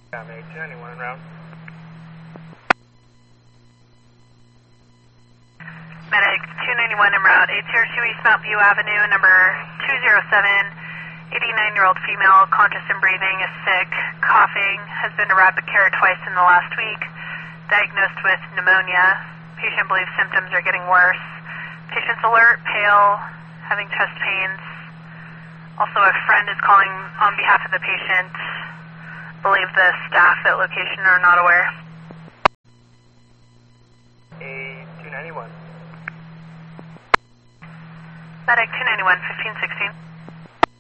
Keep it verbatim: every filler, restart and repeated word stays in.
I'm eight two ninety-one en route. Medic two ninety-one en route, eight zero two East Mount View Avenue, number two zero seven, eighty-nine-year-old female, conscious and breathing, is sick, coughing, has been to rapid care twice in the last week, diagnosed with pneumonia. Patient believes symptoms are getting worse. Patient's alert, pale, having chest pains. Also, a friend is calling on behalf of the patient. Believe the staff at location are not aware. eight two ninety-one. Medic two ninety-one, fifteen sixteen.